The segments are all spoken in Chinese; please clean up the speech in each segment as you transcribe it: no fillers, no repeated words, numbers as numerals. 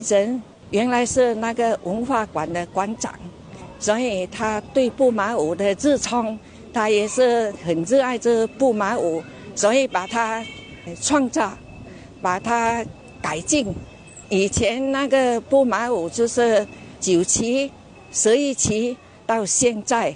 人原来是那个文化馆的馆长，所以他对步马舞的热衷，他也是很热爱这步马舞，所以把它创造，把它改进。以前那个步马舞就是9期、11期，到现在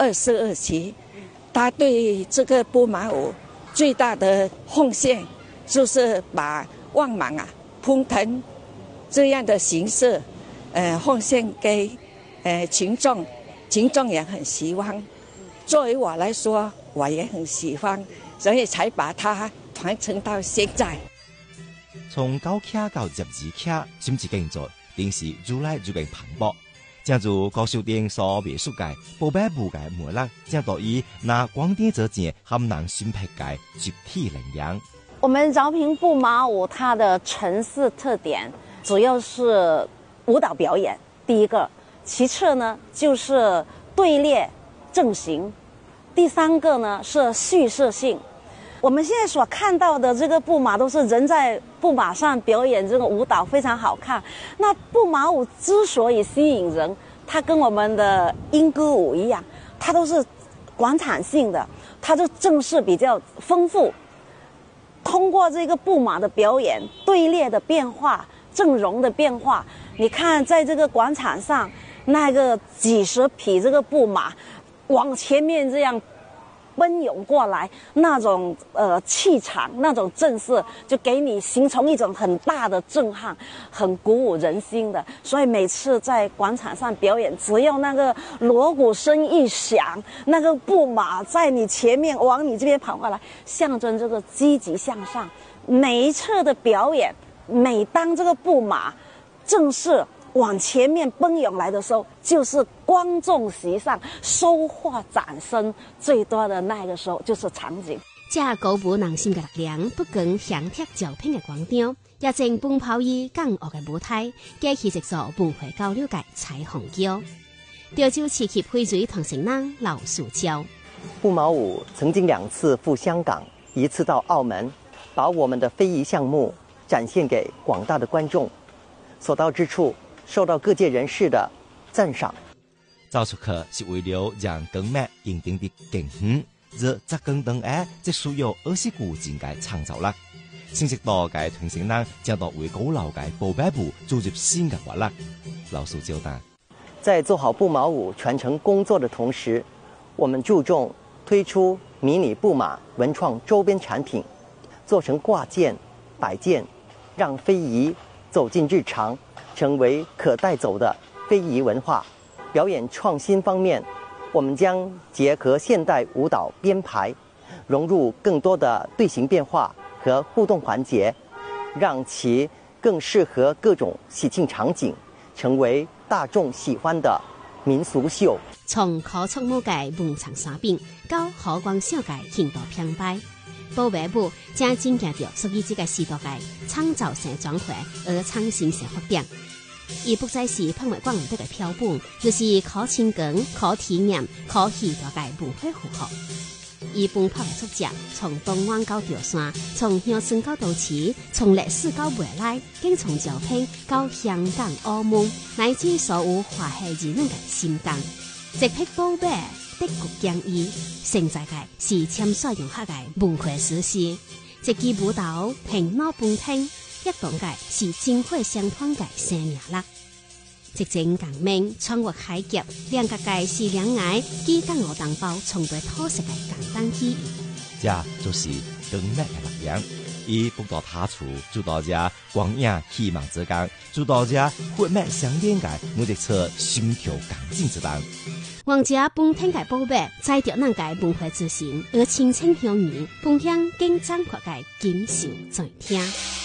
22期。他对这个步马舞最大的奉献，就是把旺芒喷腾这样的形式，奉献给群众，群众也很喜欢。作为我来说，我也很喜欢，所以才把它传承到现在。 从9期到12期，甚至更多，定是愈来愈更蓬勃。正如高秀玲所描述嘅，步马舞嘅魅力，正在于拿光电做钱，和人新派嘅集体领养。 我们饶平步马舞它的城市特点，主要是舞蹈表演，第一个，其次呢就是队列阵型，第三个呢是叙事性。我们现在所看到的这个步马都是人在步马上表演这个舞蹈，非常好看。那步马舞之所以吸引人，它跟我们的莺歌舞一样，它都是广场性的，它的阵势比较丰富。通过这个步马的表演，队列的变化，阵容的变化，你看在这个广场上，那个几十匹这个步马往前面这样奔涌过来，那种气场，那种阵势，就给你形成一种很大的震撼，很鼓舞人心的。所以每次在广场上表演，只要那个锣鼓声一响，那个步马在你前面往你这边跑过来，象征这个积极向上。每一次的表演，每当这个步马正式往前面奔涌来的时候，就是观众席上收获掌声最多的那个时候，就是场景。 这鼓舞人心的力量，不仅响彻招聘的广场，也正奔跑于港澳的舞台，激起一座文化交流的彩虹桥。潮州市协会会同成人刘树超， 步马舞曾经2次赴香港，1次到澳门，把我们的非遗项目展现给广大的观众，所到之处受到各界人士的赞赏。 走出去是为了让更美认定的更远，这扎更等这需要20股境界创造力。認識到嘅團成人將到為高樓嘅步馬舞注入新嘅活力。劉樹交代， 在做好步马舞傳承工作的同時，我們注重推出迷你步馬文創周邊產品，做成掛件、擺件，讓非遺走進日常，成為可帶走的非遺文化。表演創新方面，我們將結合現代舞蹈編排，融入更多的隊形變化和互動環節，讓其更適合各種喜慶場景，成為大眾喜歡的民俗秀。 從可觸摸嘅文創產品到可觀賞嘅現代品牌，步馬舞將增加到屬於這個時代嘅創造性轉換而創新性發展。而不再是噴為光的標本，就是可親近、可體驗、可期待嘅文化符號。而奔跑嘅作者，從東灣到潮汕，從鄉村到都市，從歷史到未來，經從招聘到香港、澳門，乃至所有華夏人民嘅心動。一匹步馬，德國講義，承載嘅是潛水融合嘅文化史詩。一支舞蹈，平腦奔騰。一動嘅是精會相通嘅生命力，一整革命創活海劫，兩個嘅是兩岸與港澳同胞從對妥實嘅簡單記憶。 這就是更美嘅力量，以不到他處，就到這光影希望之間，就到這活脈相連嘅每一次心跳共振之間。 王家奔騰嘅步馬，在着咱嘅文化之心，而青青鄉語分享經濟學嘅錦繡在聽。